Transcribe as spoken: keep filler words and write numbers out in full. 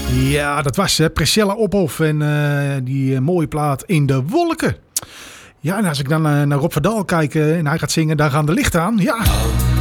Ja, dat was uh, Priscilla Ophoff en uh, die uh, mooie plaat In de Wolken. Ja, en als ik dan uh, naar Rob van Dal kijk uh, en hij gaat zingen, daar gaan de lichten aan. Ja.